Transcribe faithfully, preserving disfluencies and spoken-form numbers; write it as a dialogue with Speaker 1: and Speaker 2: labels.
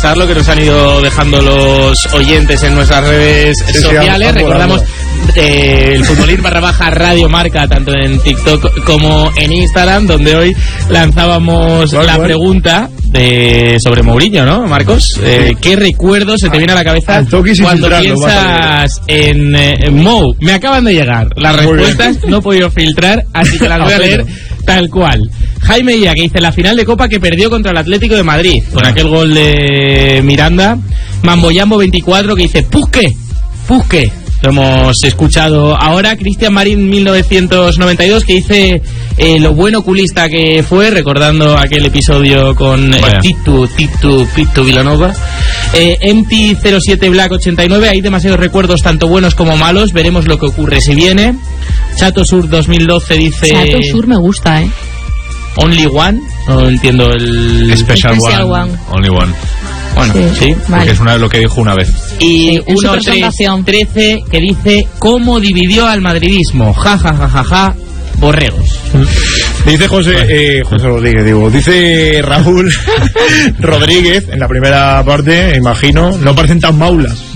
Speaker 1: repasar lo que nos han ido dejando los oyentes en nuestras redes sí, sociales. Sí, recordamos eh, el Futbolir barra baja Radio Marca, tanto en TikTok como en Instagram, donde hoy lanzábamos bueno, la bueno. pregunta de sobre Mourinho, ¿no, Marcos? Eh, ¿Qué recuerdo se te viene a la cabeza cuando piensas en, en Mou? Me acaban de llegar las respuestas, no he podido filtrar, así que las voy a leer tal cual. Jaime Ia, que dice la final de Copa que perdió contra el Atlético de Madrid, con aquel gol de Miranda. Mamboyambo veinticuatro, que dice Pusque, Pusque. Lo hemos escuchado ahora. Cristian Marín mil novecientos noventa y dos, que dice eh, lo buen oculista que fue, recordando aquel episodio con eh, Titu, Titu, Pitu Vilanova. eh, M T cero siete Black ochenta y nueve, hay demasiados recuerdos tanto buenos como malos, veremos lo que ocurre si viene. Chato Sur dos mil doce dice
Speaker 2: Chato Sur me gusta, eh
Speaker 1: Only One, no entiendo el
Speaker 3: Special,
Speaker 2: Special
Speaker 3: one.
Speaker 2: one
Speaker 3: Only One.
Speaker 1: Bueno, sí,
Speaker 2: sí
Speaker 3: vale. Porque es una, lo que dijo una vez.
Speaker 1: Y
Speaker 2: sí,
Speaker 1: uno tres trece, que dice ¿cómo dividió al madridismo? Ja, ja, ja, ja, ja, borregos.
Speaker 4: Dice José, eh, José Rodríguez, digo, dice Raúl Rodríguez, en la primera parte, imagino, no parecen tan maulas.